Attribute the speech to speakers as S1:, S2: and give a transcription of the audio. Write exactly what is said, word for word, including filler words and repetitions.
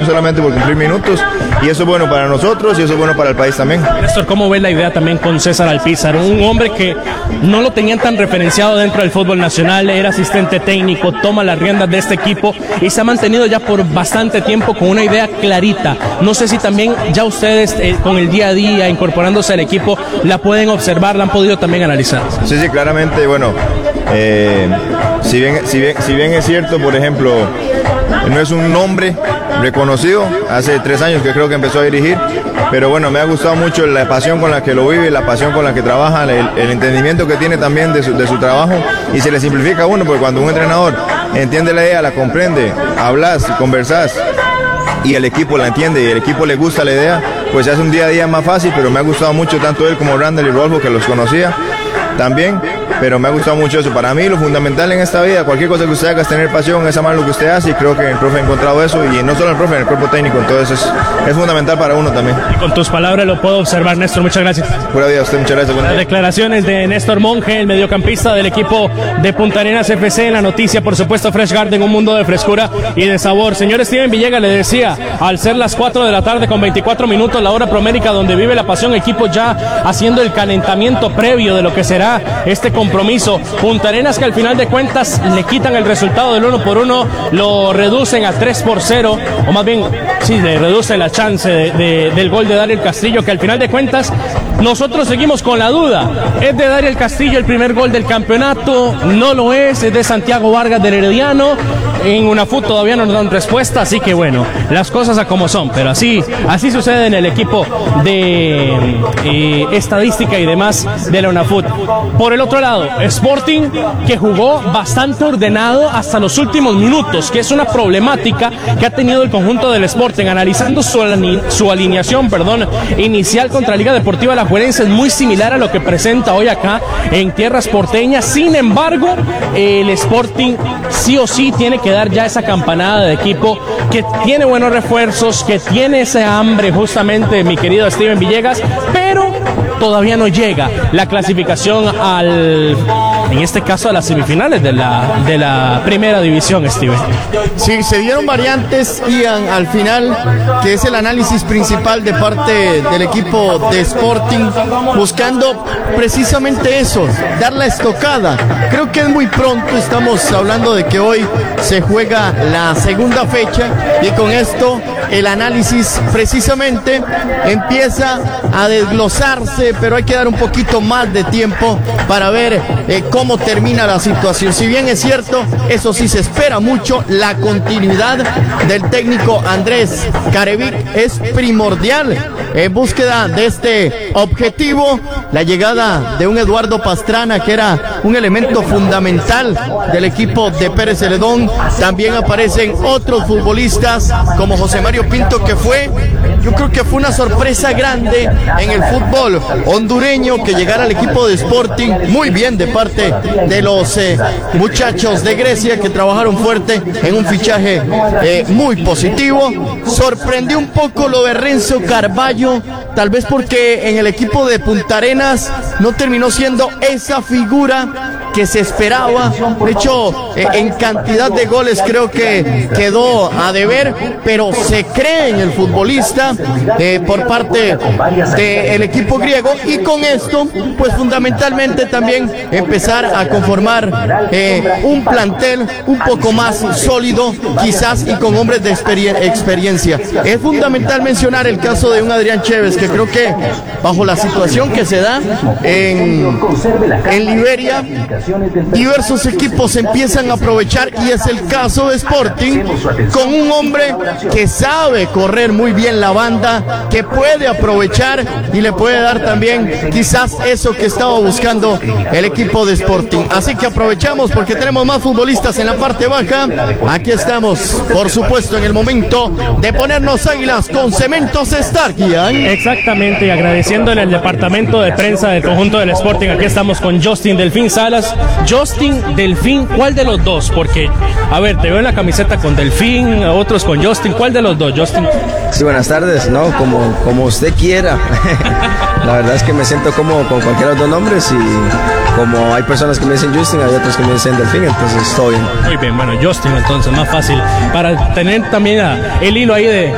S1: solamente por cumplir minutos, y eso es bueno para nosotros y eso es bueno para el país también.
S2: Néstor, ¿cómo ves la idea también con César Alpizar? Un hombre que no lo tenían tan referenciado dentro del fútbol nacional, era asistente técnico, toma las riendas de este equipo y se ha mantenido ya por bastante tiempo con una idea clarita. No sé si también ya ustedes eh, con el día a día, incorporándose al equipo, la pueden observar, la han podido también analizar.
S1: Sí, sí, claramente, bueno, eh, si bien, si bien, si bien es cierto, por ejemplo, no es un nombre reconocido, hace tres años que creo que empezó a dirigir, pero bueno, me ha gustado mucho la pasión con la que lo vive, la pasión con la que trabaja, el, el entendimiento que tiene también de su, de su trabajo, y se le simplifica a uno, porque cuando un entrenador entiende la idea, la comprende, hablas, conversas, y el equipo la entiende y el equipo le gusta la idea, pues se hace un día a día más fácil. Pero me ha gustado mucho tanto él como Randall y Rodolfo, que los conocía también, pero me ha gustado mucho eso. Para mí lo fundamental en esta vida, cualquier cosa que usted haga es tener pasión, es amar lo que usted hace, y creo que el profe ha encontrado eso, y no solo el profe, en el cuerpo técnico, entonces es, es fundamental para uno también.
S2: Y con tus palabras lo puedo observar, Néstor, muchas gracias.
S1: Pura vida a usted, muchas gracias.
S2: Las declaraciones de Néstor Monge, el mediocampista del equipo de Punta Arenas F C, en la noticia, por supuesto, Fresh Garden, un mundo de frescura y de sabor. Señor Steven Villegas, le decía, al ser las cuatro de la tarde con veinticuatro minutos, la hora promérica donde vive la pasión, equipo ya haciendo el calentamiento previo de lo que será este compromiso. Punta Arenas, que al final de cuentas le quitan el resultado del uno por uno, lo reducen a tres por cero, o más bien, sí, le reducen la chance de, de, del gol de Dariel Castillo, que al final de cuentas nosotros seguimos con la duda. ¿Es de Dariel Castillo el primer gol del campeonato? No lo es, es de Santiago Vargas del Herediano. En UNAFUT todavía no nos dan respuesta, así que bueno, las cosas a como son, pero así, así sucede en el equipo de eh, estadística y demás de la UNAFUT. Por el otro lado, Sporting, que jugó bastante ordenado hasta los últimos minutos, que es una problemática que ha tenido el conjunto del Sporting. Analizando su, su alineación, perdón, inicial contra Liga Deportiva Alajuelense, es muy similar a lo que presenta hoy acá en tierras porteñas. Sin embargo, el Sporting sí o sí tiene que dar ya esa campanada de equipo, que tiene buenos refuerzos, que tiene ese hambre, justamente, mi querido Steven Villegas, pero todavía no llega la clasificación al, en este caso, a las semifinales de la, de la primera división, Steven.
S3: Sí, se dieron variantes, Ian, al final, que es el análisis principal de parte del equipo de Sporting, buscando precisamente eso, dar la estocada. Creo que es muy pronto, estamos hablando de que hoy se juega la segunda fecha, y con esto el análisis precisamente empieza a desglosarse, pero hay que dar un poquito más de tiempo para ver eh, cómo termina la situación. Si bien es cierto, eso sí se espera mucho, la continuidad del técnico Andrés Carevic es primordial en búsqueda de este objetivo. La llegada de un Eduardo Pastrana, que era un elemento fundamental del equipo de Pérez Celedón. También aparecen otros futbolistas como José Mario Pinto, que fue, yo creo que fue una sorpresa grande en el fútbol hondureño, que llegara al equipo de Sporting. Muy bien de parte de los eh, muchachos de Grecia, que trabajaron fuerte en un fichaje eh, muy positivo. Sorprendió un poco lo de Renzo Carballo, tal vez porque en el equipo de Punta Arenas no terminó siendo esa figura que se esperaba. De hecho, eh, en cantidad de goles creo que quedó a deber, pero se cree en el futbolista eh, por parte del equipo griego, y con esto, pues fundamentalmente también empezar a conformar eh, un plantel un poco más sólido, quizás, y con hombres de experien experiencia. Es fundamental mencionar el caso de un Adrián Chévez, que creo que bajo la situación que se da en, en Liberia, diversos equipos empiezan a aprovechar, y es el caso de Sporting, con un hombre que sabe correr muy bien la banda, que puede aprovechar y le puede dar también quizás eso que estaba buscando el equipo de Sporting. Así que aprovechamos porque tenemos más futbolistas en la parte baja. Aquí estamos, por supuesto, en el momento de ponernos águilas con Cementos Stark, Ian.
S2: Exactamente, y agradeciendo en el departamento de prensa del conjunto del Sporting. Aquí estamos con Justin Delfín Salas. Justin, Delfín, ¿cuál de los dos? Porque, a ver, te veo en la camiseta con Delfín, otros con Justin. ¿Cuál de los dos, Justin?
S4: Sí, buenas tardes, no, como, como usted quiera. La verdad es que me siento cómodo con cualquiera de los dos nombres, y como hay personas que me dicen Justin, hay otros que me dicen Delfín, entonces estoy bien.
S2: Muy bien, bueno, Justin, entonces más fácil, para tener también a, el hilo ahí de